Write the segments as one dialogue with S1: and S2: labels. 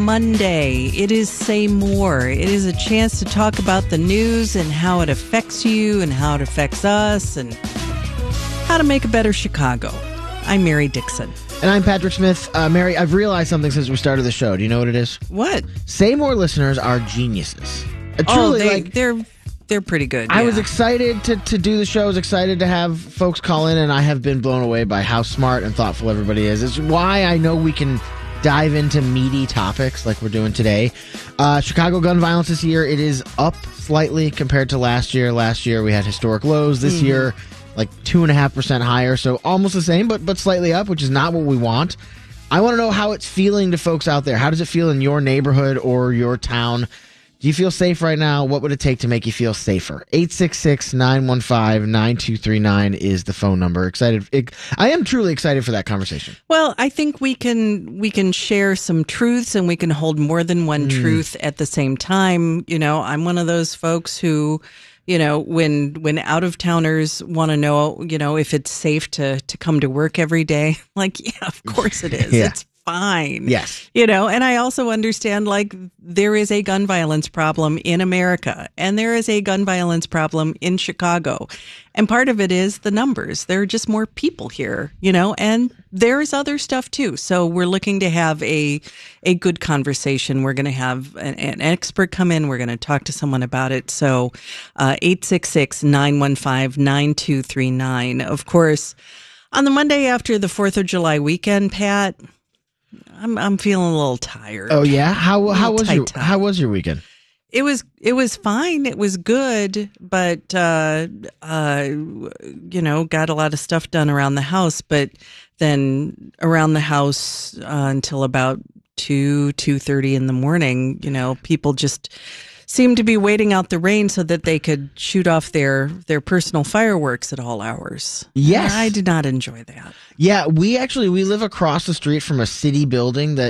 S1: Monday. It is Say More. It is a chance to talk about the news and how it affects you and how it affects us and how to make a better Chicago. I'm Mary Dixon.
S2: And I'm Patrick Smith. Mary, I've realized something since we started the show. Do you know what it is?
S1: What?
S2: Say More listeners are geniuses.
S1: They're pretty good.
S2: I was excited to do the show. I was excited to have folks call in, and I have been blown away by how smart and thoughtful everybody is. It's why I know we can dive into meaty topics like we're doing today. Chicago gun violence this year, it is up slightly compared to last year. Last year we had historic lows. This year, like 2.5% higher, so almost the same, but slightly up, which is not what we want. I want to know how it's feeling to folks out there. How does it feel in your neighborhood or your town? Do you feel safe right now? What would it take to make you feel safer? 866-915-9239 is the phone number. I am truly excited for that conversation.
S1: Well, I think we can share some truths and we can hold more than one truth at the same time. You know, I'm one of those folks who, you know, when out-of-towners want to know, you know, if it's safe to come to work every day, like, yeah, of course it is.
S2: Yeah.
S1: It's fine.
S2: Yes.
S1: You know, and I also understand, like, there is a gun violence problem in America and there is a gun violence problem in Chicago. And part of it is the numbers. There are just more people here, you know, and there's other stuff too. So we're looking to have a good conversation. We're going to have an expert come in. We're going to talk to someone about it. So 866-915-9239. Of course, on the Monday after the 4th of July weekend, Pat, I'm feeling a little tired.
S2: Oh yeah? How was your weekend?
S1: It was fine. It was good, but you know, got a lot of stuff done around the house, but then around the house until about 2:30 in the morning, you know, people just seemed to be waiting out the rain so that they could shoot off their personal fireworks at all hours.
S2: Yes.
S1: And I did not enjoy that.
S2: Yeah, we live across the street from a city building that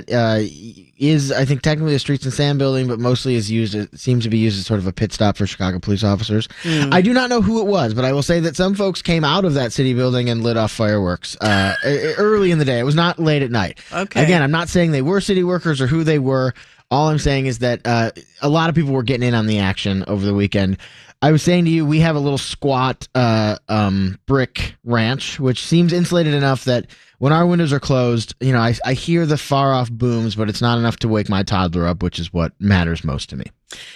S2: is, I think, technically a Streets and Sand building, but mostly seems to be used as sort of a pit stop for Chicago police officers. I do not know who it was, but I will say that some folks came out of that city building and lit off fireworks early in the day. It was not late at night.
S1: Okay.
S2: Again, I'm not saying they were city workers or who they were. All I'm saying is that a lot of people were getting in on the action over the weekend. I was saying to you, we have a little squat brick ranch, which seems insulated enough that when our windows are closed, you know, I hear the far off booms, but it's not enough to wake my toddler up, which is what matters most to me.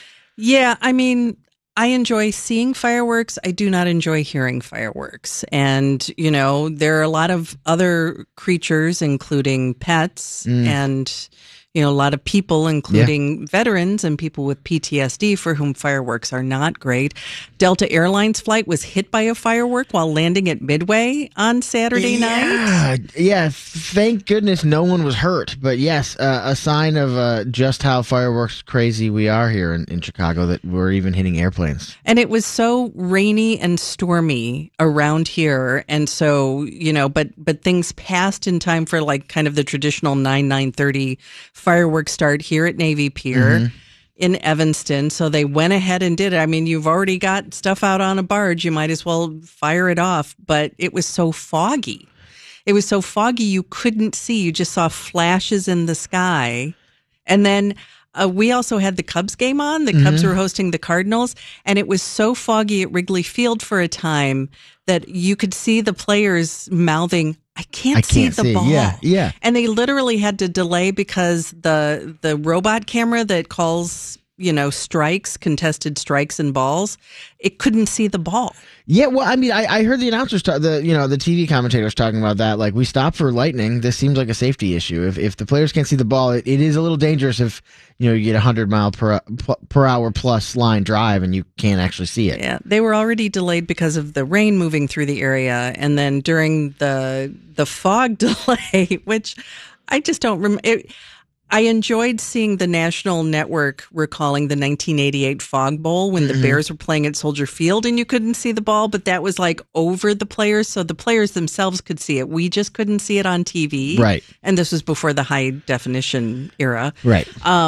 S1: Yeah, I mean, I enjoy seeing fireworks. I do not enjoy hearing fireworks. And, you know, there are a lot of other creatures, including pets and, you know, a lot of people, including veterans and people with PTSD for whom fireworks are not great. Delta Airlines flight was hit by a firework while landing at Midway on Saturday night.
S2: Yeah, thank goodness no one was hurt. But yes, a sign of just how fireworks crazy we are here in Chicago that we're even hitting airplanes.
S1: And it was so rainy and stormy around here. And so, you know, but things passed in time for like kind of the traditional 9:30 fireworks start here at Navy Pier in Evanston. So they went ahead and did it. I mean, you've already got stuff out on a barge. You might as well fire it off. But it was so foggy. It was so foggy you couldn't see. You just saw flashes in the sky. And then we also had the Cubs game on. The Cubs were hosting the Cardinals. And it was so foggy at Wrigley Field for a time that you could see the players mouthing, I can't see the ball.
S2: Yeah.
S1: And they literally had to delay because the robot camera that calls, you know, contested strikes and balls, it couldn't see the ball.
S2: Yeah, well, I mean, I heard the announcers, the TV commentators talking about that. Like, we stopped for lightning. This seems like a safety issue. If the players can't see the ball, it is a little dangerous if, you know, you get 100 mile per hour plus line drive and you can't actually see it.
S1: Yeah, they were already delayed because of the rain moving through the area, and then during the fog delay, which I just don't remember. I enjoyed seeing the national network recalling the 1988 Fog Bowl when the Bears were playing at Soldier Field and you couldn't see the ball, but that was like over the players, so the players themselves could see it. We just couldn't see it on TV.
S2: Right.
S1: And this was before the high definition era.
S2: Right.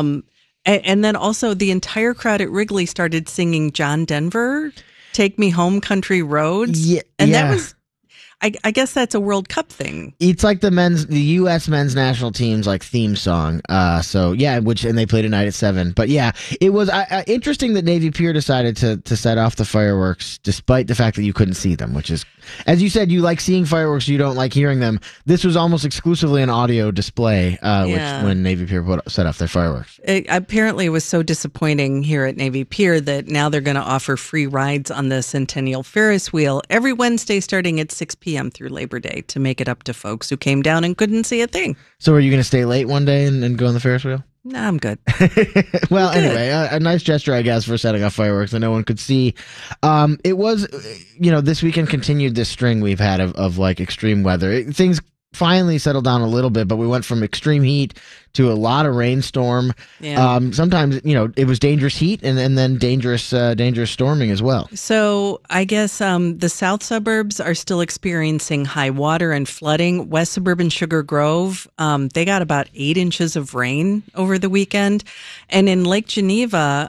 S1: And then also the entire crowd at Wrigley started singing John Denver, Take Me Home Country Roads.
S2: Yeah.
S1: And that was, I guess that's a World Cup thing.
S2: It's like the U.S. men's national team's like theme song. So yeah, and they played tonight at 7. But yeah, it was interesting that Navy Pier decided to set off the fireworks, despite the fact that you couldn't see them. Which is, as you said, you like seeing fireworks, you don't like hearing them. This was almost exclusively an audio display, which when Navy Pier set off their fireworks.
S1: Apparently, it was so disappointing here at Navy Pier that now they're going to offer free rides on the Centennial Ferris wheel every Wednesday starting at 6 p.m. through Labor Day to make it up to folks who came down and couldn't see a thing.
S2: So are you going to stay late one day and go on the Ferris wheel?
S1: No, I'm good.
S2: Well, anyway, a nice gesture, I guess, for setting off fireworks that no one could see. It was, this weekend continued this string we've had of like extreme weather. Things finally settled down a little bit, but we went from extreme heat to a lot of rainstorm.
S1: Yeah.
S2: Sometimes, it was dangerous heat and then dangerous storming as well.
S1: So I guess the south suburbs are still experiencing high water and flooding. West suburban Sugar Grove, they got about 8 inches of rain over the weekend. And in Lake Geneva,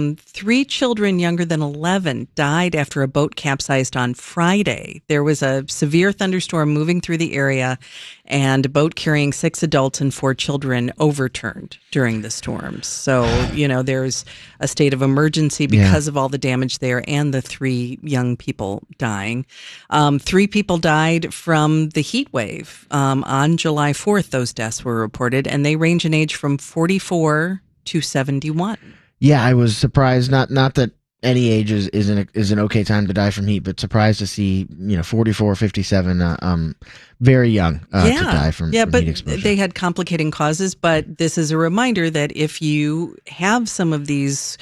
S1: 3 children younger than 11 died after a boat capsized on Friday. There was a severe thunderstorm moving through the area, and a boat carrying 6 adults and 4 children overturned during the storms. So, there's a state of emergency because of all the damage there and the 3 young people dying. 3 people died from the heat wave. On July 4th, those deaths were reported, and they range in age from 44 to 71.
S2: Yeah, I was surprised. Not that any age is an okay time to die from heat, but surprised to see 44, 57, very young to die from heat exposure.
S1: They had complicating causes. But this is a reminder that if you have some of these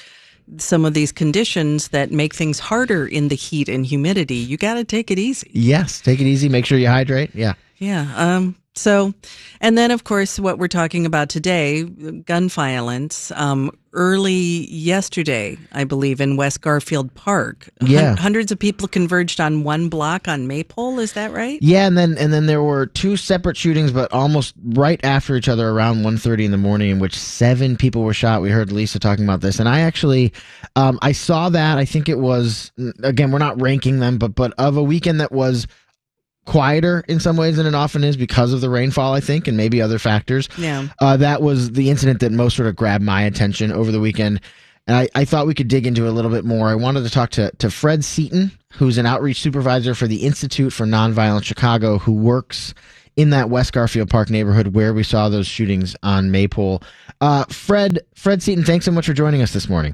S1: conditions that make things harder in the heat and humidity, you got to take it easy.
S2: Yes, take it easy. Make sure you hydrate. Yeah.
S1: Yeah. So, and then of course, what we're talking about today, gun violence, early yesterday, I believe, in West Garfield Park.
S2: Yeah.
S1: Hundreds of people converged on one block on Maypole. Is that right?
S2: Yeah. And then there were 2 separate shootings, but almost right after each other around 1:30 in the morning, in which 7 people were shot. We heard Lisa talking about this. And I actually, I saw that. I think it was, again, we're not ranking them, but of a weekend that was quieter in some ways than it often is because of the rainfall, I think, and maybe other factors.
S1: Yeah.
S2: That was the incident that most sort of grabbed my attention over the weekend. And I thought we could dig into it a little bit more. I wanted to talk to Fred Seaton, who's an outreach supervisor for the Institute for Nonviolent Chicago, who works in that West Garfield Park neighborhood where we saw those shootings on Maypole. Fred Seaton, thanks so much for joining us this morning.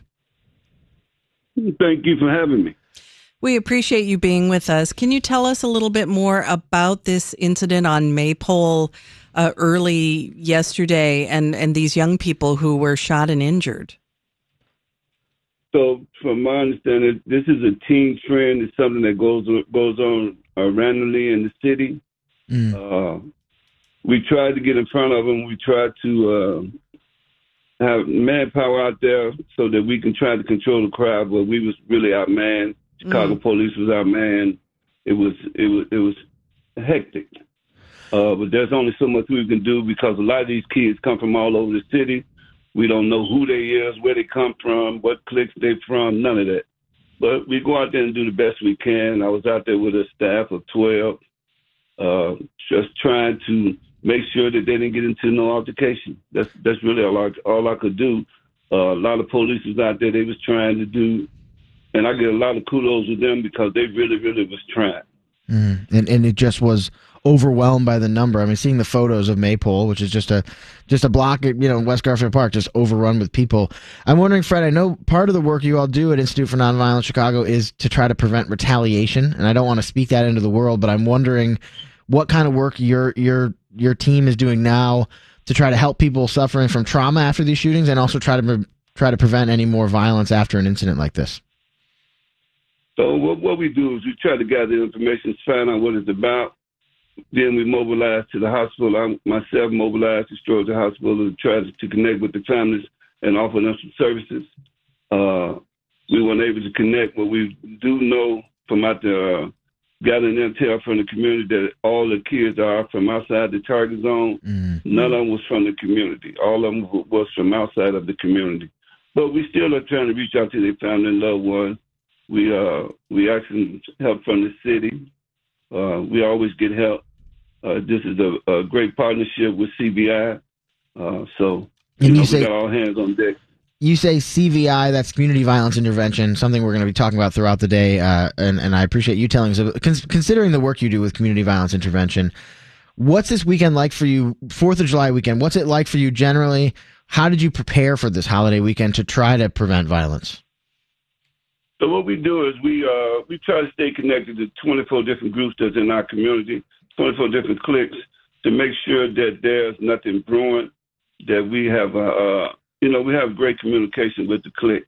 S3: Thank you for having me.
S1: We appreciate you being with us. Can you tell us a little bit more about this incident on Maypole early yesterday and these young people who were shot and injured?
S3: So, from my understanding, this is a teen trend. It's something that goes on randomly in the city. We tried to get in front of them. We tried to have manpower out there so that we can try to control the crowd, but we was really outmanned. Chicago police was outmanned. It was hectic. But there's only so much we can do because a lot of these kids come from all over the city. We don't know who they is, where they come from, what cliques they from, none of that. But we go out there and do the best we can. I was out there with a staff of 12, just trying to make sure that they didn't get into no altercation. That's really all I could do. A lot of police was out there. They was trying to do, and I get a lot of kudos with them because they really, really was trying.
S2: And it just was overwhelmed by the number. I mean, seeing the photos of Maypole, which is just a block, in West Garfield Park, just overrun with people. I'm wondering, Fred, I know part of the work you all do at Institute for Nonviolent Chicago is to try to prevent retaliation, and I don't want to speak that into the world, but I'm wondering what kind of work your team is doing now to try to help people suffering from trauma after these shootings, and also try to prevent any more violence after an incident like this.
S3: So what we do is we try to gather information, find out what it's about. Then we mobilize to the hospital. I myself mobilized to Georgia Hospital to try to connect with the families and offer them some services. We weren't able to connect, but we do know from out there, gathering intel from the community that all the kids are from outside the target zone. None of them was from the community. All of them was from outside of the community. But we still are trying to reach out to their family and loved ones. We asking help from the city. We always get help. This is a great partnership with CVI. So we got all hands on deck.
S2: You say CVI, that's Community Violence Intervention, something we're going to be talking about throughout the day, and I appreciate you telling us. Considering the work you do with Community Violence Intervention, what's this weekend like for you, 4th of July weekend? What's it like for you generally? How did you prepare for this holiday weekend to try to prevent violence?
S3: So what we do is we try to stay connected to 24 different groups that's in our community, 24 different cliques, to make sure that there's nothing brewing, that we have we have great communication with the cliques.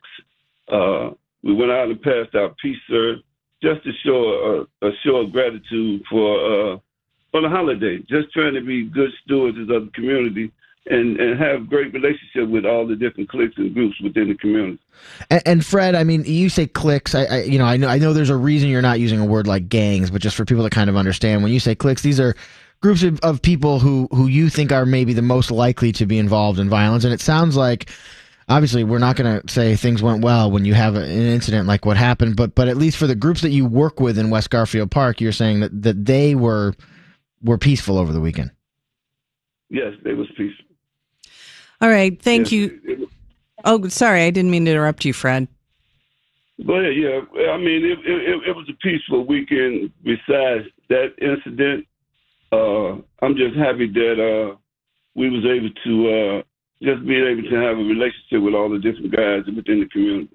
S3: We went out and passed our peace serve just to show a show of gratitude for the holiday, just trying to be good stewards of the community and have great relationship with all the different cliques and groups within the community.
S2: And Fred, I mean, you say cliques. I know there's a reason you're not using a word like gangs, but just for people to kind of understand, when you say cliques, these are groups of people who you think are maybe the most likely to be involved in violence. And it sounds like, obviously, we're not going to say things went well when you have an incident like what happened, but at least for the groups that you work with in West Garfield Park, you're saying that they were peaceful over the weekend.
S3: Yes, they was peaceful.
S1: All right, thank you. Oh, sorry, I didn't mean to interrupt you, Fred.
S3: Go ahead. Yeah, I mean, it was a peaceful weekend. Besides that incident, I'm just happy that we was able to just be able to have a relationship with all the different guys within the community.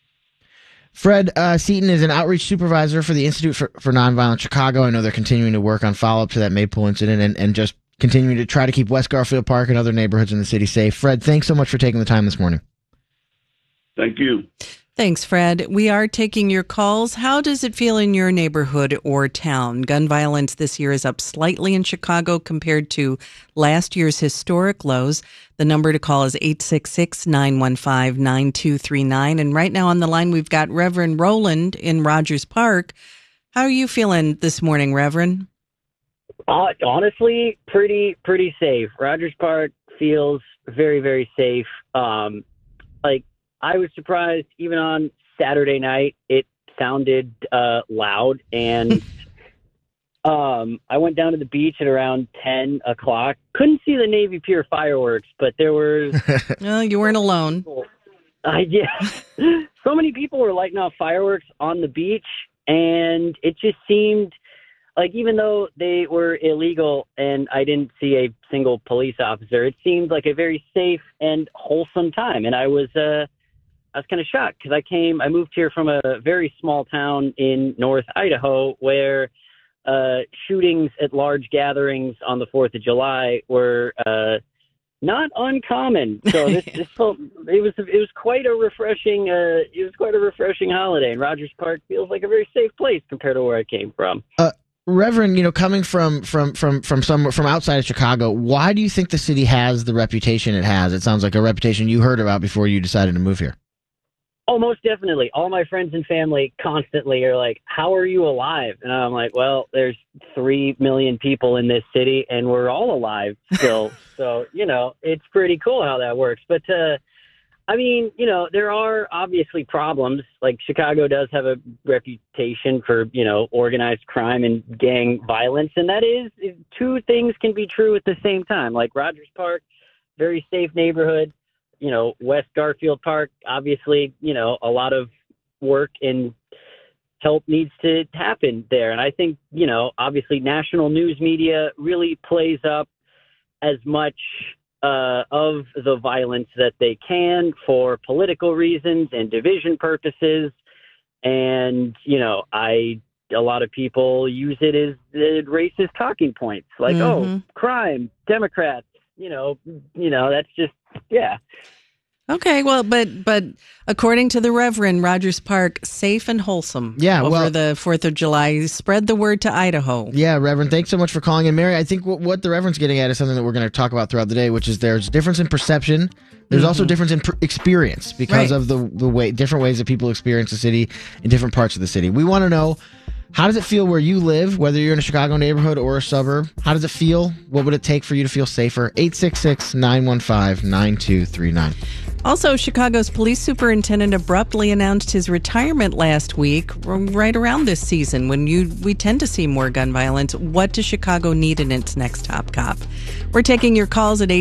S2: Fred Seaton is an outreach supervisor for the Institute for Nonviolent Chicago. I know they're continuing to work on follow-up to that Maypole incident and just continuing to try to keep West Garfield Park and other neighborhoods in the city safe. Fred, thanks so much for taking the time this morning.
S3: Thank you.
S1: Thanks, Fred. We are taking your calls. How does it feel in your neighborhood or town? Gun violence this year is up slightly in Chicago compared to last year's historic lows. The number to call is 866-915-9239. And right now on the line, we've got Reverend Roland in Rogers Park. How are you feeling this morning, Reverend?
S4: Honestly, pretty safe. Rogers Park feels very, very safe. I was surprised even on Saturday night, it sounded loud. And I went down to the beach at around 10 o'clock. Couldn't see the Navy Pier fireworks, but there was...
S1: Well, you weren't alone.
S4: Yeah. So many people were lighting off fireworks on the beach, and it just seemed like even though they were illegal and I didn't see a single police officer, it seemed like a very safe and wholesome time. And I was kind of shocked because I moved here from a very small town in North Idaho where shootings at large gatherings on the 4th of July were not uncommon. So it was quite a refreshing holiday, and Rogers Park feels like a very safe place compared to where I came from.
S2: Reverend, coming from outside of Chicago, why do you think the city has the reputation it has? It sounds like a reputation you heard about before you decided to move here.
S4: Oh, most definitely. All my friends and family constantly are like, how are you alive? And I'm like, well, there's 3 million people in this city and we're all alive still. So, it's pretty cool how that works. But, there are obviously problems. Like Chicago does have a reputation for, organized crime and gang violence. And that is, two things can be true at the same time. Like Rogers Park, very safe neighborhood. West Garfield Park, obviously, a lot of work and help needs to happen there. And I think, obviously national news media really plays up as much of the violence that they can for political reasons and division purposes. And, a lot of people use it as racist talking points like, oh, crime, Democrats, that's just, yeah.
S1: Okay, well, but according to the Reverend, Rogers Park, safe and wholesome over the 4th of July. Spread the word to Idaho.
S2: Yeah, Reverend, thanks so much for calling in. Mary, I think what the Reverend's getting at is something that we're going to talk about throughout the day, which is there's difference in perception. There's also difference in experience because of the way different ways that people experience the city in different parts of the city. We want to know How does it feel where you live, whether you're in a Chicago neighborhood or a suburb? How does it feel? What would it take for you to feel safer? 866-915-9239.
S1: Also, Chicago's police superintendent abruptly announced his retirement last week, right around this season when we tend to see more gun violence. What does Chicago need in its next top cop? We're taking your calls at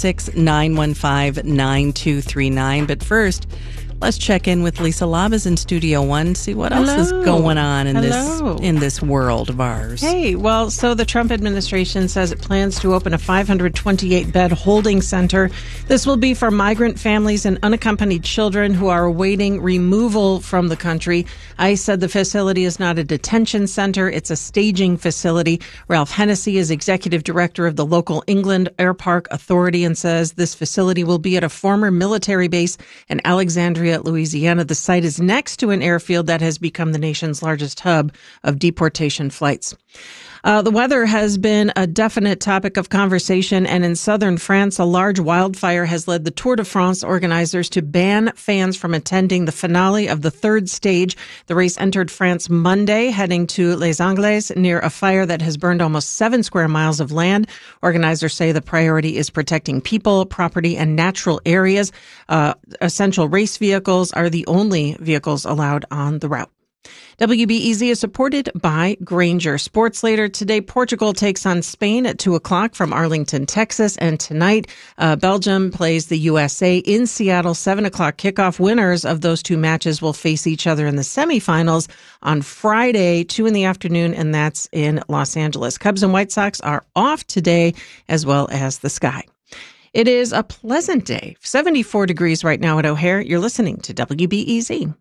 S1: 866-915-9239. But first, let's check in with Lisa Labas in Studio One, see what else is going on in this world of ours.
S5: Hey, well, so the Trump administration says it plans to open a 528-bed holding center. This will be for migrant families and unaccompanied children who are awaiting removal from the country. ICE said the facility is not a detention center, it's a staging facility. Ralph Hennessy is executive director of the local England Air Park Authority and says this facility will be at a former military base in Alexandria, Louisiana. The site is next to an airfield that has become the nation's largest hub of deportation flights. The weather has been a definite topic of conversation, and in southern France, a large wildfire has led the Tour de France organizers to ban fans from attending the finale of the third stage. The race entered France Monday, heading to Les Anglais near a fire that has burned almost 7 square miles of land. Organizers say the priority is protecting people, property, and natural areas. Essential race vehicles are the only vehicles allowed on the route. WBEZ is supported by Grainger. Sports later today, Portugal takes on Spain at 2 o'clock from Arlington, Texas. And tonight, Belgium plays the USA in Seattle, 7 o'clock kickoff. Winners of those two matches will face each other in the semifinals on Friday, 2 in the afternoon, and that's in Los Angeles. Cubs and White Sox are off today, as well as the Sky. It is a pleasant day, 74 degrees right now at O'Hare. You're listening to WBEZ.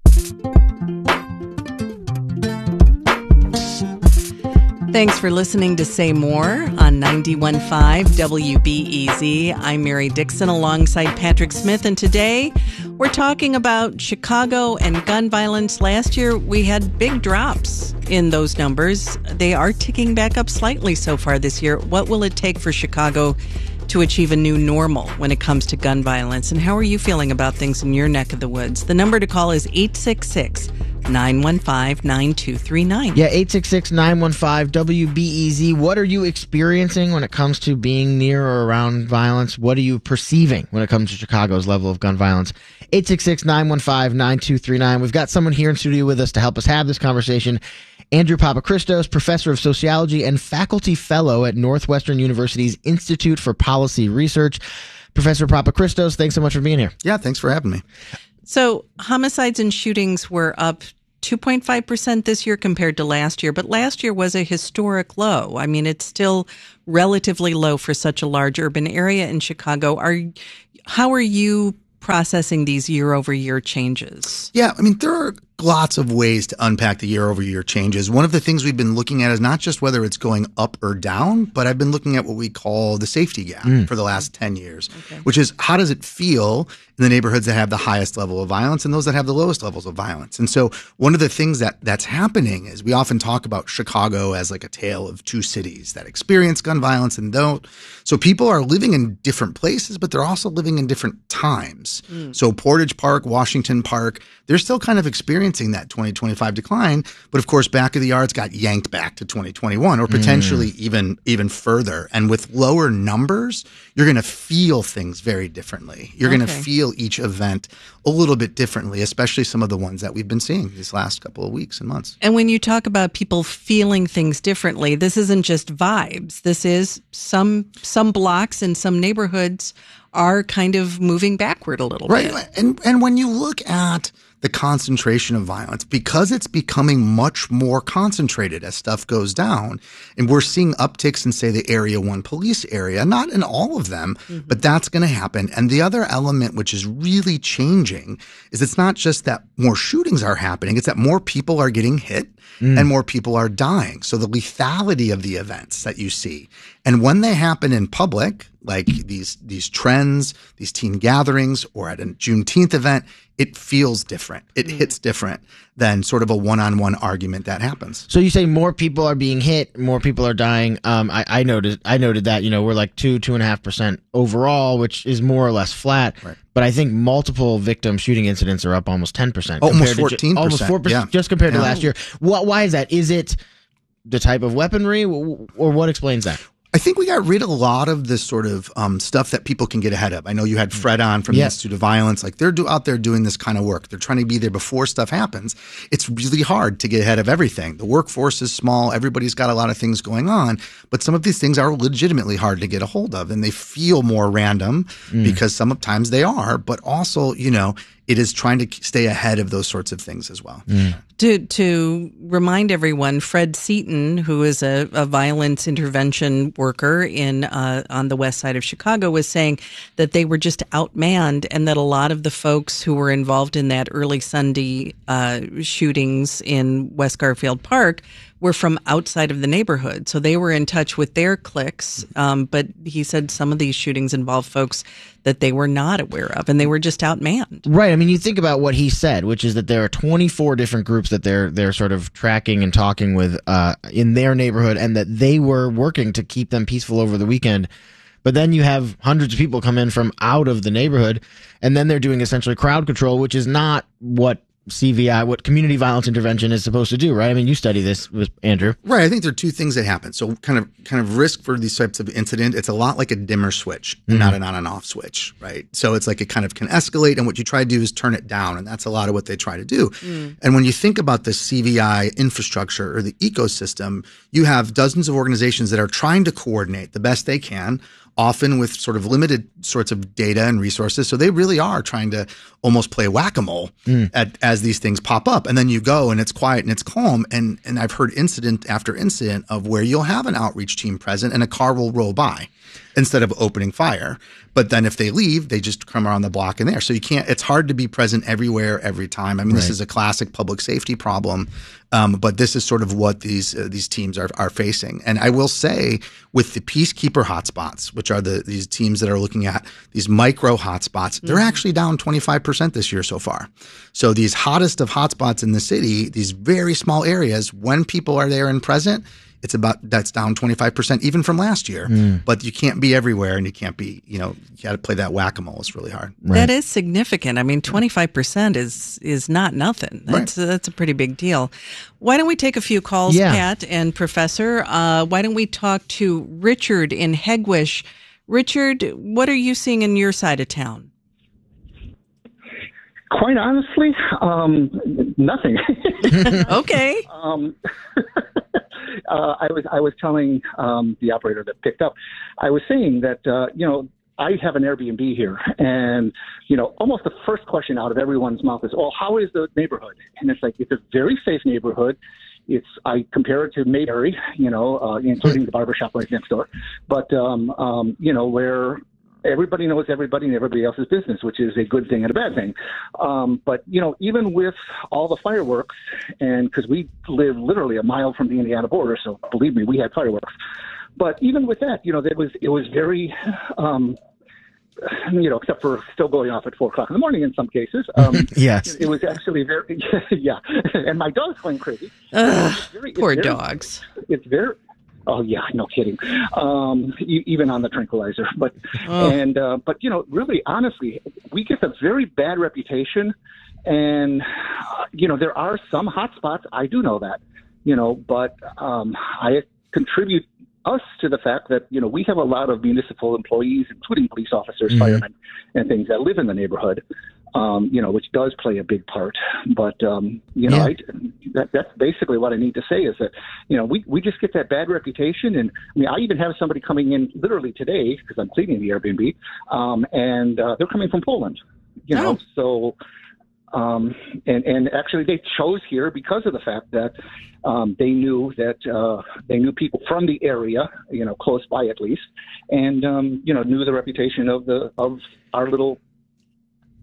S1: Thanks for listening to Say More on 91.5 WBEZ. I'm Mary Dixon alongside Patrick Smith, and today we're talking about Chicago and gun violence. Last year, we had big drops in those numbers. They are ticking back up slightly so far this year. What will it take for Chicago to achieve a new normal when it comes to gun violence? And how are you feeling about things in your neck of the woods? The number to call is 866-915-9239.
S2: Yeah, 866-915-WBEZ. What are you experiencing when it comes to being near or around violence? What are you perceiving when it comes to Chicago's level of gun violence? 866-915-9239. We've got someone here in studio with us to help us have this conversation. Andrew Papachristos, professor of sociology and faculty fellow at Northwestern University's Institute for Policy Research. Professor Papachristos, thanks so much for being here.
S6: Yeah, thanks for having me.
S1: So homicides and shootings were up 2.5% this year compared to last year, but last year was a historic low. I mean, it's still relatively low for such a large urban area in Chicago. How are you processing these year-over-year changes?
S6: Yeah, I mean, there are lots of ways to unpack the year-over-year changes. One of the things we've been looking at is not just whether it's going up or down, but I've been looking at what we call the safety gap for the last 10 years, which is how does it feel in the neighborhoods that have the highest level of violence and those that have the lowest levels of violence. And so one of the things that's happening is we often talk about Chicago as like a tale of two cities that experience gun violence and don't. So people are living in different places, but they're also living in different times. So Portage Park, Washington Park, they're still kind of experiencing that 2025 decline. But of course, back of the yards got yanked back to 2021 or potentially even further. And with lower numbers, you're going to feel things very differently. You're going to feel each event a little bit differently, especially some of the ones that we've been seeing these last couple of weeks and months.
S1: And when you talk about people feeling things differently, this isn't just vibes. This is some blocks and some neighborhoods are kind of moving backward a little bit.
S6: Right. And when you look at the concentration of violence, because it's becoming much more concentrated as stuff goes down, and we're seeing upticks in, say, the Area 1 police area, not in all of them, but that's going to happen. And the other element which is really changing is it's not just that more shootings are happening, it's that more people are getting hit and more people are dying. So the lethality of the events that you see, and when they happen in public, like these trends, these teen gatherings, or at a Juneteenth event, it feels different. It hits different than sort of a one-on-one argument that happens.
S2: So you say more people are being hit, more people are dying. I noted that, we're like 2.5% overall, which is more or less flat.
S6: Right.
S2: But I think multiple victim shooting incidents are up almost 10%.
S6: Almost 14%.
S2: Almost 4%, just compared to last year. Why is that? Is it the type of weaponry, or what explains that?
S6: I think we got rid of a lot of this sort of stuff that people can get ahead of. I know you had Fred on from the Institute of Violence. Like, they're out there doing this kind of work. They're trying to be there before stuff happens. It's really hard to get ahead of everything. The workforce is small. Everybody's got a lot of things going on. But some of these things are legitimately hard to get a hold of. And they feel more random because sometimes they are. But also, it is trying to stay ahead of those sorts of things as well.
S1: To remind everyone, Fred Seaton, who is a violence intervention worker on the west side of Chicago, was saying that they were just outmanned, and that a lot of the folks who were involved in that early Sunday shootings in West Garfield Park were from outside of the neighborhood. So they were in touch with their cliques. But he said some of these shootings involved folks that they were not aware of, and they were just outmanned.
S2: Right. I mean, you think about what he said, which is that there are 24 different groups that they're sort of tracking and talking with in their neighborhood, and that they were working to keep them peaceful over the weekend. But then you have hundreds of people come in from out of the neighborhood, and then they're doing essentially crowd control, which is not what CVI, what community violence intervention is supposed to do, right? I mean, you study this with Andrew.
S6: Right. I think there are two things that happen. So kind of risk for these types of incident, it's a lot like a dimmer switch and not an on and off switch, right? So it's like it kind of can escalate, and what you try to do is turn it down, and that's a lot of what they try to do. And when you think about the CVI infrastructure or the ecosystem, you have dozens of organizations that are trying to coordinate the best they can, often with sort of limited sorts of data and resources. So they really are trying to almost play whack-a-mole as these things pop up. And then you go and it's quiet and it's calm. And I've heard incident after incident of where you'll have an outreach team present and a car will roll by instead of opening fire. But then if they leave, they just come around the block and there. So it's hard to be present everywhere, every time. I mean, This is a classic public safety problem. But this is sort of what these teams are facing. And I will say, with the peacekeeper hotspots, which are these teams that are looking at these micro hotspots, they're actually down 25% this year so far. So these hottest of hotspots in the city, these very small areas, when people are there and present, that's down 25% even from last year. But you can't be everywhere, and you can't be, you got to play that whack-a-mole. It's really hard.
S1: Right. That is significant. I mean, 25% is not nothing. That's a pretty big deal. Why don't we take a few calls, Pat and Professor? Why don't we talk to Richard in Hegewisch? Richard, what are you seeing in your side of town?
S7: Quite honestly, nothing.
S1: Okay.
S7: I was telling the operator that picked up, I was saying that I have an Airbnb here, and almost the first question out of everyone's mouth is, "Oh, how is the neighborhood?" And it's like, it's a very safe neighborhood. I compare it to Mayberry, including the barbershop right next door, but where everybody knows everybody and everybody else's business, which is a good thing and a bad thing. But even with all the fireworks, and because we live literally a mile from the Indiana border, so believe me, we had fireworks. But even with that, it was very, except for still going off at 4:00 in the morning in some cases.
S2: Yes.
S7: It was actually very, yeah. And my dog's going crazy.
S1: Poor dogs.
S7: It's very, oh yeah, no kidding. Even on the tranquilizer, but really, honestly, we get a very bad reputation, and there are some hot spots. I do know that, but I contribute us to the fact that we have a lot of municipal employees, including police officers, firemen, and things that live in the neighborhood. Which does play a big part. But, that's basically what I need to say is that, we just get that bad reputation. And I mean, I even have somebody coming in literally today because I'm cleaning the Airbnb, and they're coming from Poland, so, and actually they chose here because of the fact that they knew people from the area, close by at least, and, knew the reputation of our little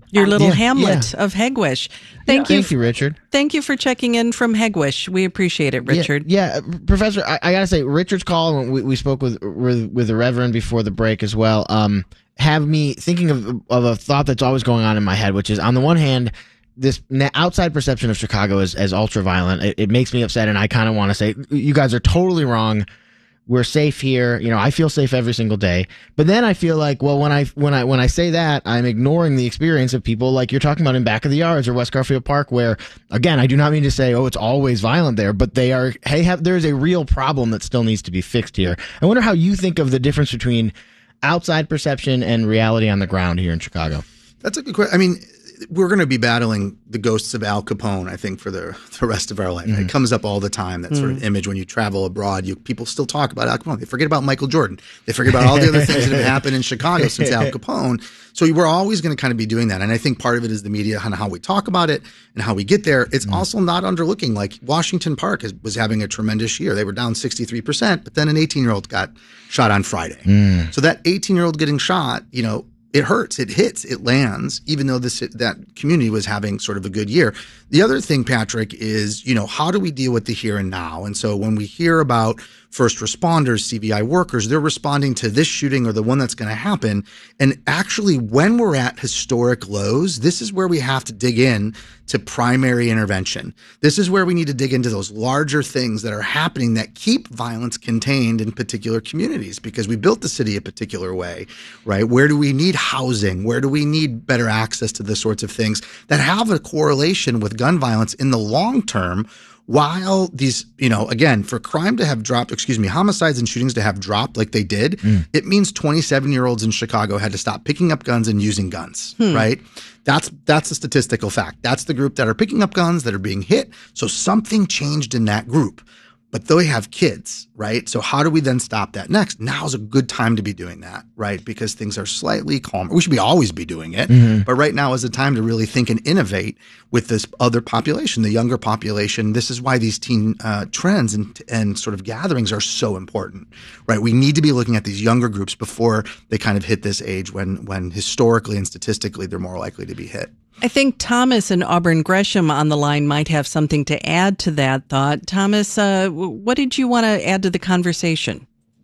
S1: Your little
S2: Yeah,
S1: hamlet of Hegewisch.
S2: Thank you, Richard.
S1: Thank you for checking in from Hegewisch. We appreciate it, Richard.
S2: Yeah, Professor, I got to say, Richard's call, and we spoke with the Reverend before the break as well, have me thinking of a thought that's always going on in my head, which is, on the one hand, this outside perception of Chicago as ultra-violent, it makes me upset, and I kind of want to say, you guys are totally wrong. We're safe here. You know, I feel safe every single day. But then I feel like, well, when I say that, I'm ignoring the experience of people like you're talking about in Back of the Yards or West Garfield Park, where, again, I do not mean to say, oh, it's always violent there, but there's a real problem that still needs to be fixed here. I wonder how you think of the difference between outside perception and reality on the ground here in Chicago.
S6: That's a good question. I mean, we're going to be battling the ghosts of Al Capone, I think, for the rest of our life. It comes up all the time, that sort of image when you travel abroad. People still talk about Al Capone. They forget about Michael Jordan. They forget about all the other things that have happened in Chicago since Al Capone. So we're always going to kind of be doing that. And I think part of it is the media and how we talk about it and how we get there. It's also not underlooking. Like Washington Park was having a tremendous year. They were down 63%, but then an 18-year-old got shot on Friday. So that 18-year-old getting shot, you know, it hurts, it hits, it lands, even though that community was having sort of a good year. The other thing, Patrick, is, you know, how do we deal with the here and now? And so when we hear about first responders, CVI workers, they're responding to this shooting or the one that's going to happen. And actually, when we're at historic lows, this is where we have to dig in to primary intervention. This is where we need to dig into those larger things that are happening that keep violence contained in particular communities, because we built the city a particular way, right? Where do we need housing? Where do we need better access to the sorts of things that have a correlation with gun violence in the long term? While these, you know, again, for crime to have dropped, homicides and shootings to have dropped like they did, it means 27-year-olds in Chicago had to stop picking up guns and using guns, right? That's a statistical fact. That's the group that are picking up guns, that are being hit. So something changed in that group. But they have kids, right? So how do we then stop that next? Now's a good time to be doing that, right? Because things are slightly calmer. We should always be doing it. But right now is the time to really think and innovate with this other population, the younger population. This is why these teen trends and sort of gatherings are so important, right? We need to be looking at these younger groups before they kind of hit this age when historically and statistically they're more likely to be hit.
S1: I think Thomas and Auburn Gresham on the line might have something to add to that thought. Thomas, what did you want to add to the conversation?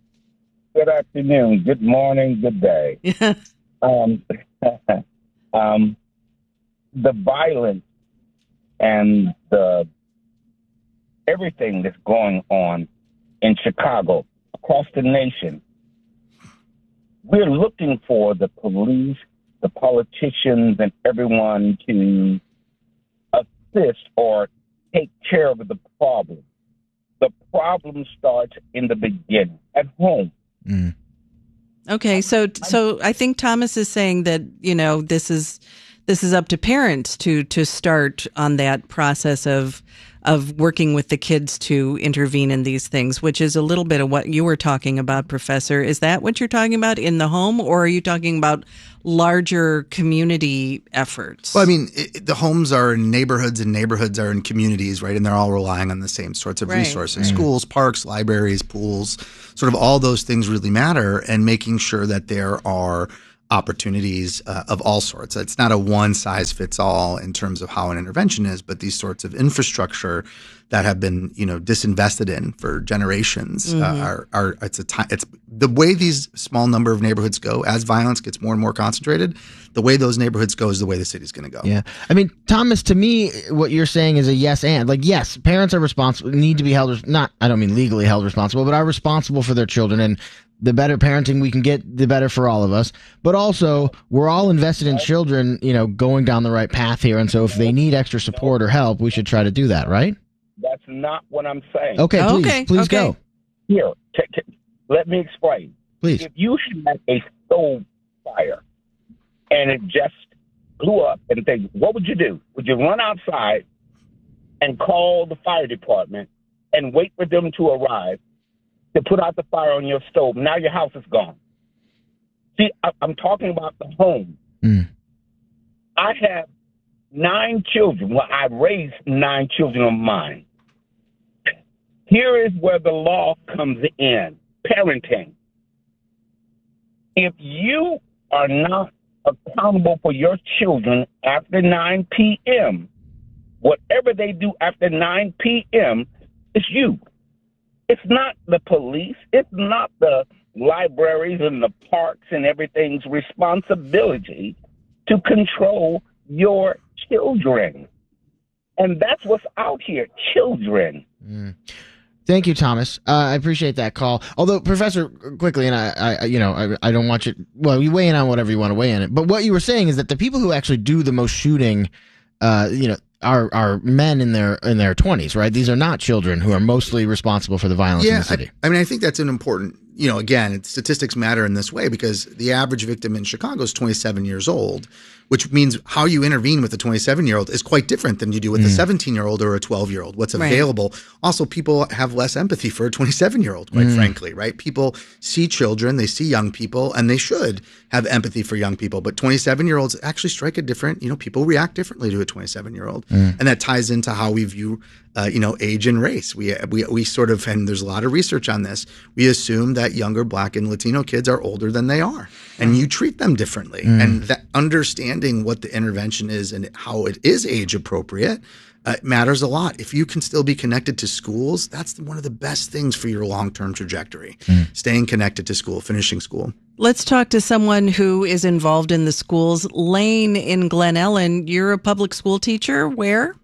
S8: Good afternoon, good morning, good day. The violence and the everything that's going on in Chicago, across the nation, we're looking for the police, the politicians, and everyone to assist or take care of the problem. The problem starts in the beginning, at home.
S1: Okay, so I think Thomas is saying that, you know, this is up to parents to start on that process of working with the kids to intervene in these things, which is a little bit of what you were talking about, Professor. Is that what you're talking about in the home, or are you talking about larger community efforts?
S6: Well, I mean, the homes are in neighborhoods and neighborhoods are in communities, right? And they're all relying on the same sorts of resources. Schools, parks, libraries, pools, sort of all those things really matter, and making sure that there are opportunities of all sorts. It's not a one size fits all in terms of how an intervention is, but these sorts of infrastructure that have been, you know, disinvested in for generations it's the way these small number of neighborhoods go. As violence gets more and more concentrated, the way those neighborhoods go is the way the city's going to go.
S2: Yeah. I mean, Thomas, to me, what you're saying is a yes and. Like, yes, parents are responsible, need to be held, I don't mean legally held responsible, but are responsible for their children. And the better parenting we can get, the better for all of us. But also, we're all invested in children, you know, going down the right path here. And so if they need extra support or help, we should try to do that, right?
S8: That's not what I'm saying.
S2: Okay, please go.
S8: Here, let me explain.
S2: Please.
S8: If you had a stove fire and it just blew up and things, what would you do? Would you run outside and call the fire department and wait for them to arrive to put out the fire on your stove? Now your house is gone. See, I'm talking about the home. I have 9 children. Well, I raised 9 children of mine. Here is where the law comes in. Parenting. If you are not accountable for your children after 9 p.m. Whatever they do after 9 p.m. is you. It's not the police. It's not the libraries and the parks and everything's responsibility to control your children. And that's what's out here, children.
S2: Thank you, Thomas. I appreciate that call. Although, Professor, quickly, and I don't want you. Well, you weigh in on whatever you want to weigh in it. But what you were saying is that the people who actually do the most shooting, are men in their 20s, right? These are not children who are mostly responsible for the violence in the city.
S6: I mean, I think that's an important. Again, statistics matter in this way because the average victim in Chicago is 27 years old, which means how you intervene with a 27-year-old is quite different than you do with a 17-year-old or a 12-year-old. What's available. Right. Also, people have less empathy for a 27-year-old, quite frankly, right? People see children, they see young people, and they should have empathy for young people. But 27-year-olds actually strike a different, people react differently to a 27-year-old. And that ties into how we view age and race. We sort of, and there's a lot of research on this, we assume that younger Black and Latino kids are older than they are. And you treat them differently. And that understanding what the intervention is and how it is age appropriate matters a lot. If you can still be connected to schools, that's one of the best things for your long-term trajectory. Staying connected to school, finishing school.
S1: Let's talk to someone who is involved in the schools. Lane in Glen Ellen, you're a public school teacher. Where?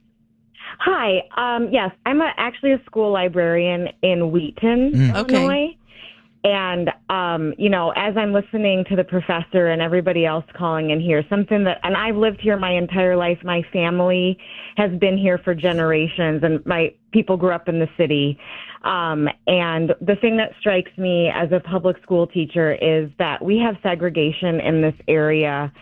S9: Hi. Yes, I'm actually a school librarian in Wheaton, Illinois. And, as I'm listening to the professor and everybody else calling in here, and I've lived here my entire life. My family has been here for generations, and my people grew up in the city. And the thing that strikes me as a public school teacher is that we have segregation in this area,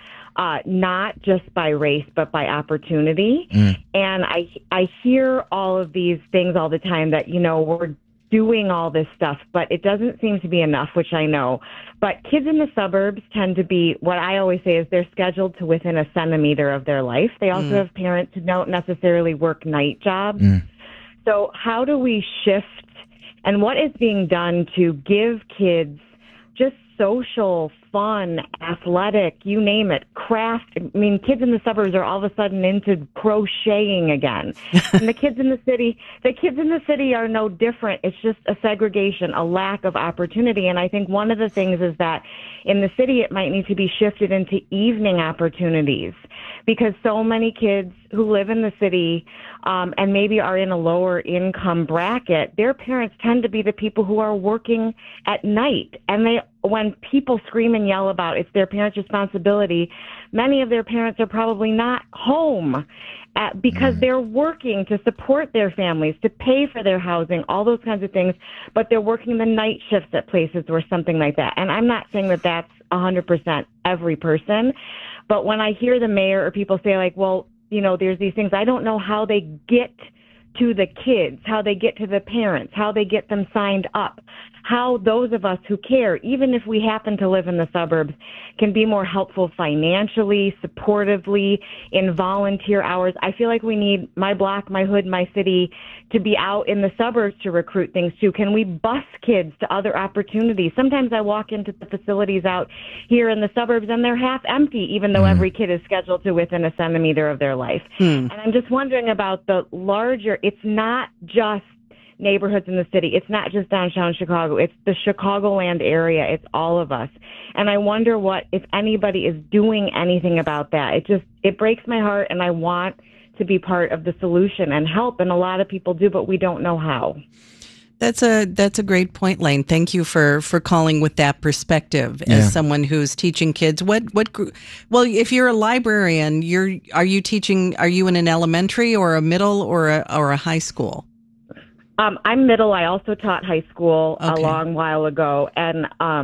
S9: not just by race, but by opportunity. And I hear all of these things all the time that, we're doing all this stuff, but it doesn't seem to be enough, which I know. But kids in the suburbs tend to be, what I always say is they're scheduled to within a centimeter of their life. They also have parents who don't necessarily work night jobs. So how do we shift, and what is being done to give kids just social, fun, athletic, you name it, craft? I mean, kids in the suburbs are all of a sudden into crocheting again. And the kids in the city are no different. It's just a segregation, a lack of opportunity. And I think one of the things is that in the city, it might need to be shifted into evening opportunities, because so many kids who live in the city and maybe are in a lower income bracket, their parents tend to be the people who are working at night. And when people scream and yell about it's their parents' responsibility, many of their parents are probably not home because they're working to support their families, to pay for their housing, all those kinds of things, but they're working the night shifts at places or something like that. And I'm not saying that that's 100% every person, but when I hear the mayor or people say like, well, there's these things, I don't know how they get to the kids, how they get to the parents, how they get them signed up, how those of us who care, even if we happen to live in the suburbs, can be more helpful financially, supportively, in volunteer hours. I feel like we need my block, my hood, my city to be out in the suburbs to recruit things too. Can we bus kids to other opportunities? Sometimes I walk into the facilities out here in the suburbs and they're half empty, even though every kid is scheduled to within a centimeter of their life. And I'm just wondering about the larger, it's not just neighborhoods in the city. It's not just downtown Chicago. It's the Chicagoland area. It's all of us. And I wonder if anybody is doing anything about that. It breaks my heart, and I want to be part of the solution and help. And a lot of people do, but we don't know how.
S1: That's a great point, Lane. Thank you for calling with that perspective as someone who's teaching kids. Well, if you're a librarian, are you in an elementary or a middle or a high school?
S9: I'm middle. I also taught high school a long while ago. And, I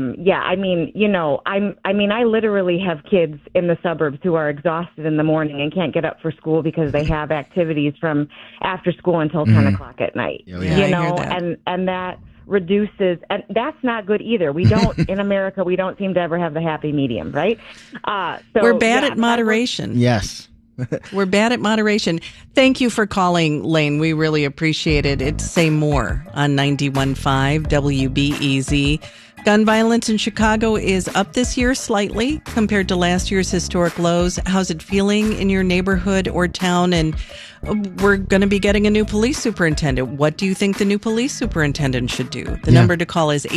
S9: literally have kids in the suburbs who are exhausted in the morning and can't get up for school because they have activities from after school until 10 o'clock at night, and that reduces, and that's not good either. We don't, in America, we don't seem to ever have the happy medium, right?
S1: We're bad at moderation.
S2: Yes.
S1: We're bad at moderation. Thank you for calling, Lane. We really appreciate it. It's Say More on 91.5 WBEZ. Gun violence in Chicago is up this year slightly compared to last year's historic lows. How's it feeling in your neighborhood or town? And we're going to be getting a new police superintendent. What do you think the new police superintendent should do? The number to call is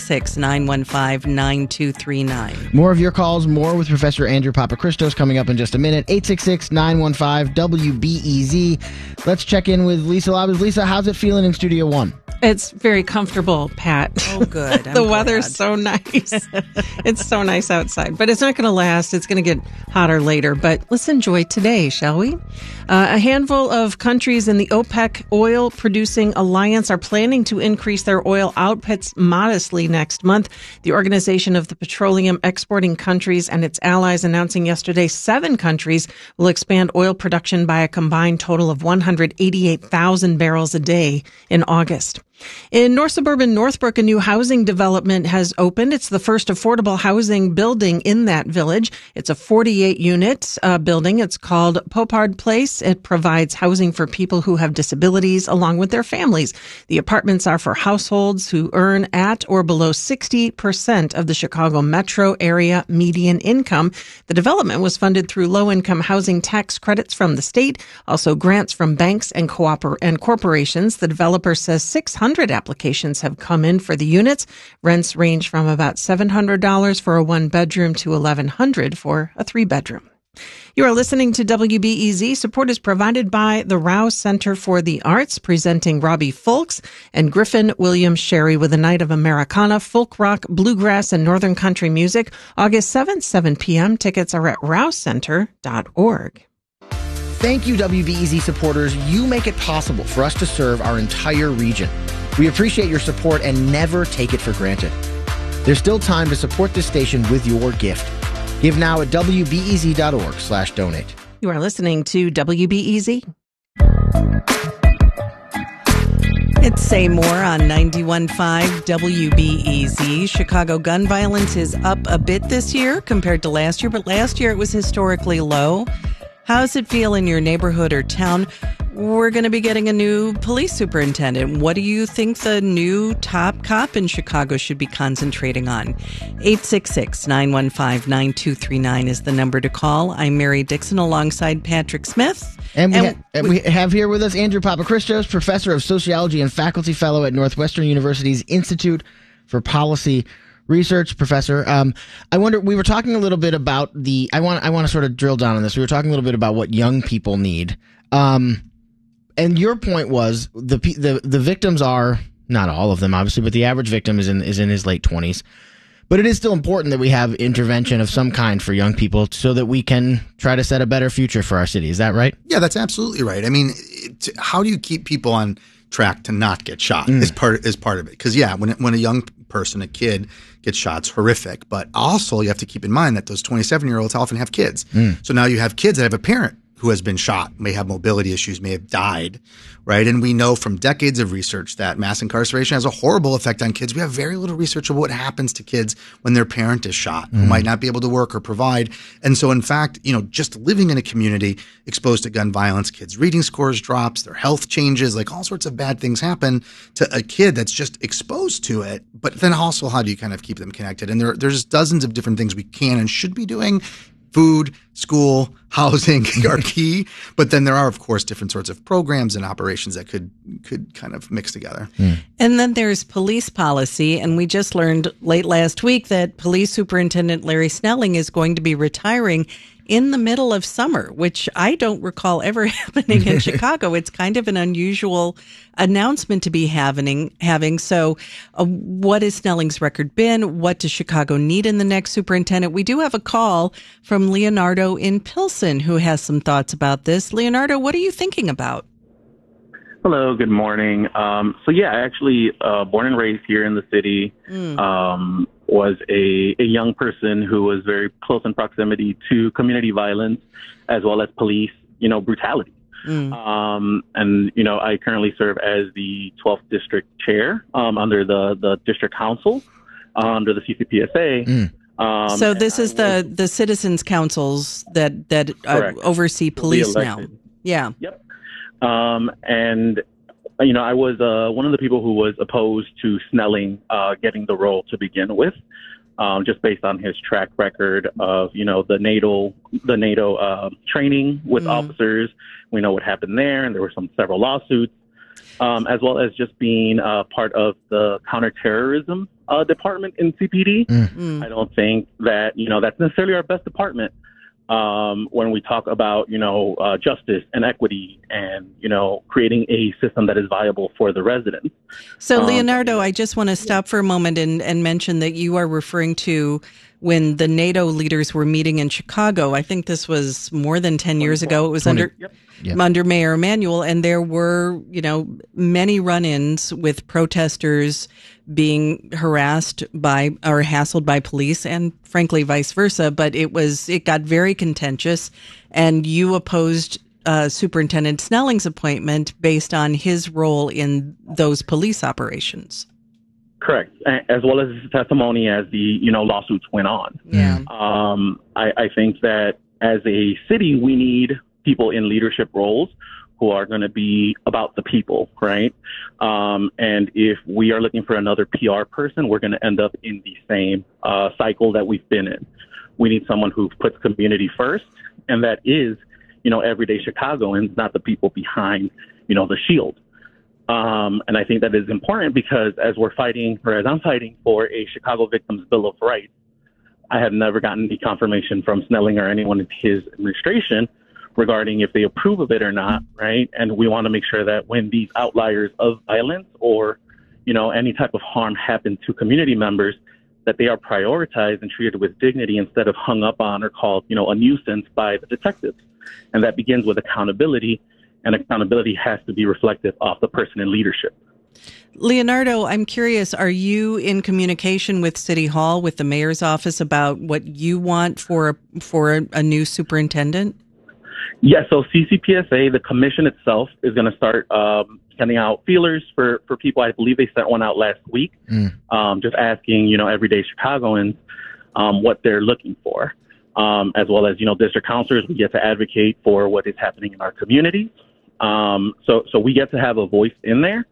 S1: 866-915-9239.
S2: More of your calls, more with Professor Andrew Papachristos coming up in just a minute. 866-915-WBEZ. Let's check in with Lisa Labuz. Lisa, how's it feeling in Studio One?
S5: It's very comfortable, Pat.
S1: Oh, good.
S5: The weather's so nice. It's so nice outside, but it's not going to last. It's going to get hotter later, but let's enjoy today, shall we? A handful of countries in the OPEC oil-producing alliance are planning to increase their oil outputs modestly next month. The Organization of the Petroleum Exporting Countries and its allies announcing yesterday 7 countries will expand oil production by a combined total of 188,000 barrels a day in August. In North Suburban Northbrook, a new housing development has opened. It's the first affordable housing building in that village. It's a 48-unit building. It's called Popard Place. It provides housing for people who have disabilities along with their families. The apartments are for households who earn at or below 60% of the Chicago metro area median income. The development was funded through low-income housing tax credits from the state, also grants from banks and corporations. The developer says 600 applications have come in for the units. Rents range from about $700 for a 1-bedroom to $1,100 for a 3-bedroom. You are listening to WBEZ. Support is provided by the Rouse Center for the Arts, presenting Robbie Fulks and Griffin Williams Sherry with a night of Americana, folk rock, bluegrass, and northern country music. August 7th, 7 p.m. Tickets are at rousecenter.org.
S2: Thank you, WBEZ supporters. You make it possible for us to serve our entire region. We appreciate your support and never take it for granted. There's still time to support this station with your gift. Give now at WBEZ.org/donate.
S5: You are listening to WBEZ.
S1: It's Say More on 91.5 WBEZ. Chicago gun violence is up a bit this year compared to last year, but last year it was historically low. How's it feel in your neighborhood or town? We're going to be getting a new police superintendent. What do you think the new top cop in Chicago should be concentrating on? 866-915-9239 is the number to call. I'm Mary Dixon alongside Patrick Smith.
S2: And we have here with us Andrew Papachristos, professor of sociology and faculty fellow at Northwestern University's Institute for Policy Research. Professor, I wonder, we were talking a little bit about I want to sort of drill down on this. We were talking a little bit about what young people need. And your point was the victims are, not all of them obviously, but the average victim is in his late 20s. But it is still important that we have intervention of some kind for young people so that we can try to set a better future for our city. Is that right?
S6: Yeah, that's absolutely right. I mean, how do you keep people on track to not get shot is part of it? Because when a young person, a kid, gets shot, it's horrific. But also you have to keep in mind that those 27-year-olds often have kids. So now you have kids that have a parent who has been shot, may have mobility issues, may have died, right? And we know from decades of research that mass incarceration has a horrible effect on kids. We have very little research of what happens to kids when their parent is shot, who might not be able to work or provide. And so, in fact, just living in a community exposed to gun violence, kids' reading scores drops, their health changes, like all sorts of bad things happen to a kid that's just exposed to it. But then also, how do you kind of keep them connected? And there's dozens of different things we can and should be doing. Food, school, housing are key, but then there are, of course, different sorts of programs and operations that could kind of mix together.
S1: And then there's police policy, and we just learned late last week that Police Superintendent Larry Snelling is going to be retiring in the middle of summer, which I don't recall ever happening in Chicago. It's kind of an unusual announcement to be having. So what has Snelling's record been? What does Chicago need in the next superintendent? We do have a call from Leonardo in Pilsen who has some thoughts about this. Leonardo, what are you thinking about?
S10: Hello, good morning. I actually born and raised here in the city. Was a young person who was very close in proximity to community violence as well as police, brutality. I currently serve as the 12th district chair under the district council under the CCPSA.
S1: So this is the citizens councils that oversee police now. Yeah.
S10: Yep. And I was one of the people who was opposed to Snelling getting the role to begin with, just based on his track record of, the NATO training with officers. We know what happened there, and there were several lawsuits, as well as just being part of the counterterrorism department in CPD. I don't think that, that's necessarily our best department. When we talk about, justice and equity and, creating a system that is viable for the residents.
S1: So, Leonardo, I just want to stop for a moment and mention that you are referring to when the NATO leaders were meeting in Chicago. I think this was more than 10 years ago. It was under Mayor Emanuel, and there were, many run-ins with protesters being harassed by or hassled by police, and frankly vice versa. But it got very contentious, and you opposed Superintendent Snelling's appointment based on his role in those police operations.
S10: Correct, as well as his testimony as the lawsuits went on.
S1: Yeah.
S10: I think that as a city, we need people in leadership roles who are going to be about the people, right? And if we are looking for another PR person, we're going to end up in the same cycle that we've been in. We need someone who puts community first, and that is, everyday Chicagoans, not the people behind, the shield. And I think that is important because as I'm fighting for a Chicago Victims Bill of Rights, I have never gotten any confirmation from Snelling or anyone in his administration regarding if they approve of it or not, right? And we want to make sure that when these outliers of violence or, any type of harm happen to community members, that they are prioritized and treated with dignity instead of hung up on or called, a nuisance by the detectives. And that begins with accountability, and accountability has to be reflective of the person in leadership.
S1: Leonardo, I'm curious, are you in communication with City Hall, with the mayor's office about what you want for a new superintendent?
S10: Yes, so CCPSA, the commission itself, is going to start sending out feelers for people. I believe they sent one out last week, just asking, everyday Chicagoans what they're looking for, as well as, district councilors. We get to advocate for what is happening in our communities. So we get to have a voice in there.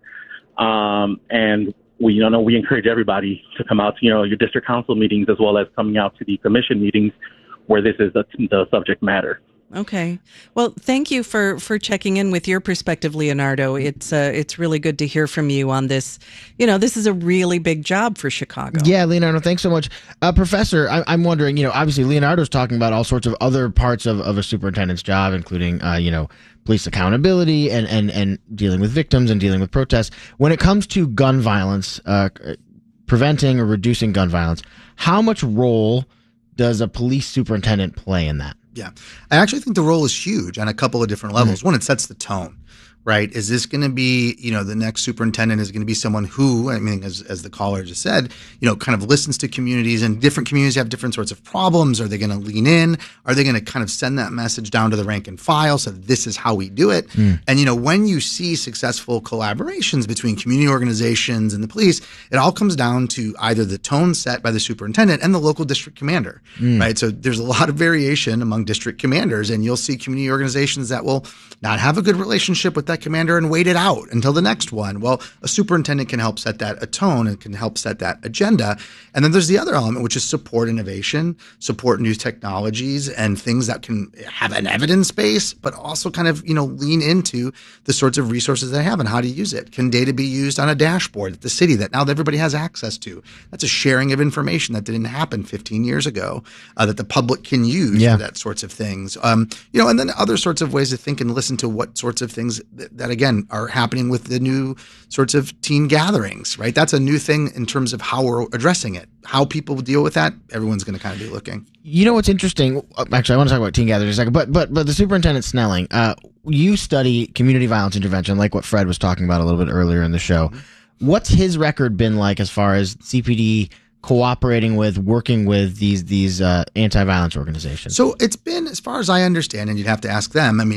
S10: And we encourage everybody to come out to, your district council meetings, as well as coming out to the commission meetings where this is the subject matter.
S1: Okay. Well, thank you for checking in with your perspective, Leonardo. It's really good to hear from you on this. This is a really big job for Chicago.
S2: Yeah, Leonardo, thanks so much. Professor, I'm wondering, obviously Leonardo's talking about all sorts of other parts of a superintendent's job, including, police accountability and dealing with victims and dealing with protests. When it comes to gun violence, preventing or reducing gun violence, how much role does a police superintendent play in that?
S6: Yeah, I actually think the role is huge on a couple of different levels. One, it sets the tone, right? Is this going to be, the next superintendent is going to be someone who, as the caller just said, kind of listens to communities, and different communities have different sorts of problems. Are they going to lean in? Are they going to kind of send that message down to the rank and file? So this is how we do it. And, when you see successful collaborations between community organizations and the police, it all comes down to either the tone set by the superintendent and the local district commander, right? So there's a lot of variation among district commanders, and you'll see community organizations that will not have a good relationship with that commander and wait it out until the next one. Well, a superintendent can help set that a tone and can help set that agenda. And then there's the other element, which is support innovation, support new technologies and things that can have an evidence base, but also kind of, lean into the sorts of resources they have and how to use it. Can data be used on a dashboard at the city that now everybody has access to? That's a sharing of information that didn't happen 15 years ago, that the public can use for that sorts of things. And then other sorts of ways to think and listen to what sorts of things that again are happening with the new sorts of teen gatherings, right? That's a new thing in terms of how we're addressing it. How people deal with that, everyone's going to kind of be looking.
S2: What's interesting? Actually, I want to talk about teen gatherings in a second, but the superintendent Snelling, you study community violence intervention, like what Fred was talking about a little bit earlier in the show. What's his record been like as far as CPD cooperating with, working with these anti-violence organizations?
S6: So it's been, as far as I understand, and you'd have to ask them,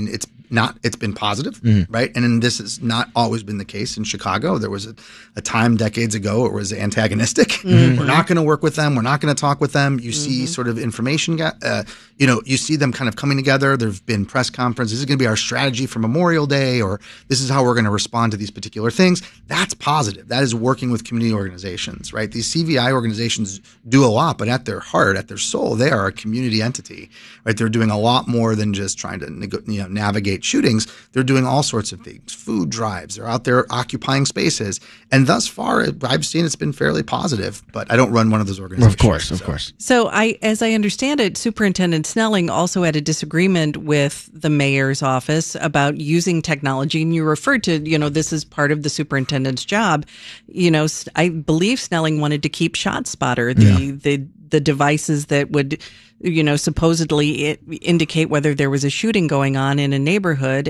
S6: it's been positive, right? And this has not always been the case in Chicago. There was a time decades ago it was antagonistic. We're not going to work with them. We're not going to talk with them. You see sort of information, you see them kind of coming together. There've been press conferences. This is going to be our strategy for Memorial Day, or this is how we're going to respond to these particular things. That's positive. That is working with community organizations, right? These CVI organizations do a lot, but at their heart, at their soul, they are a community entity, right? They're doing a lot more than just trying to navigate shootings. They're doing all sorts of things, food drives. They're out there occupying spaces. And thus far, I've seen it's been fairly positive, but I don't run one of those organizations.
S2: Of course.
S1: So as I understand it, Superintendent Snelling also had a disagreement with the mayor's office about using technology. And you referred to, this is part of the superintendent's job. I believe Snelling wanted to keep ShotSpotter, the devices that would, supposedly indicate whether there was a shooting going on in a neighborhood,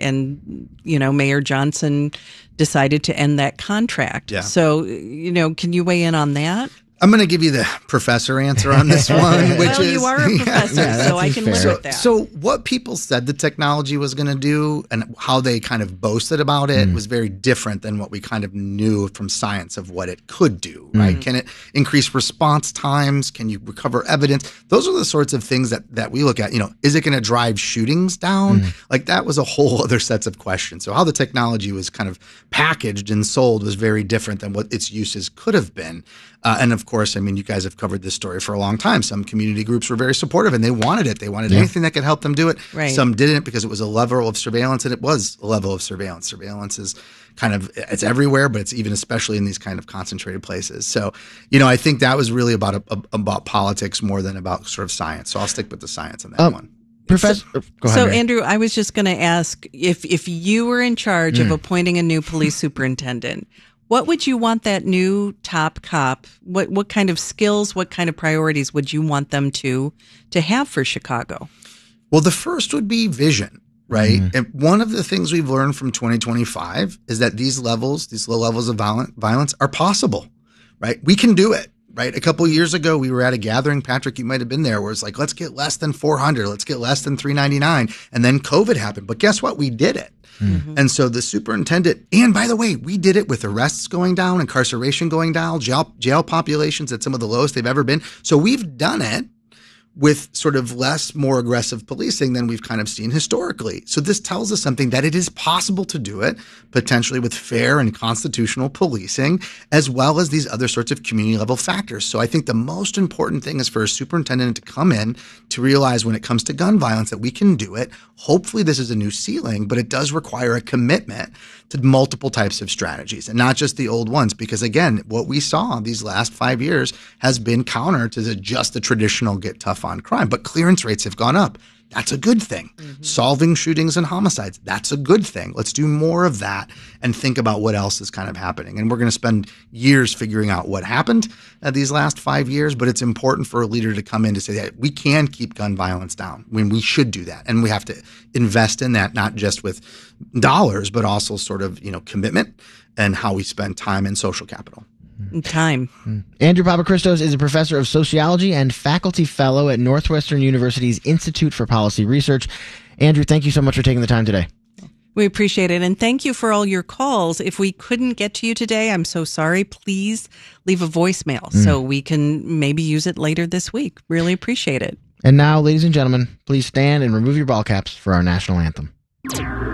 S1: and Mayor Johnson decided to end that contract. Yeah. So, can you weigh in on that?
S6: I'm going to give you the professor answer on this one, which is...
S1: you are a professor, so I can live with that.
S6: So what people said the technology was going to do and how they kind of boasted about it was very different than what we kind of knew from science of what it could do, right? Can it increase response times? Can you recover evidence? Those are the sorts of things that we look at. Is it going to drive shootings down? Like, that was a whole other sets of questions. So how the technology was kind of packaged and sold was very different than what its uses could have been. And of course, you guys have covered this story for a long time. Some community groups were very supportive and they wanted it. They wanted anything that could help them do it. Right. Some didn't because it was a level of surveillance, and it was a level of surveillance. Surveillance is it's everywhere, but it's even especially in these kind of concentrated places. So, I think that was really about politics more than about sort of science. So I'll stick with the science on that one.
S2: Professor, go ahead, Mary.
S1: Andrew, I was just going to ask if you were in charge of appointing a new police superintendent, what would you want that new top cop? What kind of skills, what kind of priorities would you want them to have for Chicago?
S6: Well, the first would be vision, right? And one of the things we've learned from 2025 is that these low levels of violence are possible, right? We can do it, right? A couple of years ago, we were at a gathering, Patrick, you might have been there, where it's like, let's get less than 400, let's get less than 399. And then COVID happened. But guess what? We did it. And so the superintendent, and by the way, we did it with arrests going down, incarceration going down, jail populations at some of the lowest they've ever been. So we've done it with sort of more aggressive policing than we've kind of seen historically. So this tells us something, that it is possible to do it, potentially with fair and constitutional policing, as well as these other sorts of community level factors. So I think the most important thing is for a superintendent to come in to realize when it comes to gun violence that we can do it. Hopefully this is a new ceiling, but it does require a commitment to multiple types of strategies and not just the old ones. Because again, what we saw these last 5 years has been counter to just the traditional get tough on crime, but clearance rates have gone up. That's a good thing. Solving shootings and homicides, that's a good thing. Let's do more of that and think about what else is kind of happening. And we're going to spend years figuring out what happened these last 5 years, but it's important for a leader to come in to say that we can keep gun violence down when we should do that. And we have to invest in that, not just with dollars, but also sort of, commitment and how we spend time and social capital.
S1: Time.
S2: Andrew Papachristos is a professor of sociology and faculty fellow at Northwestern University's Institute for Policy Research. Andrew, thank you so much for taking the time today.
S1: We appreciate it. And thank you for all your calls. If we couldn't get to you today, I'm so sorry. Please leave a voicemail so we can maybe use it later this week. Really appreciate it.
S2: And now, ladies and gentlemen, please stand and remove your ball caps for our national anthem.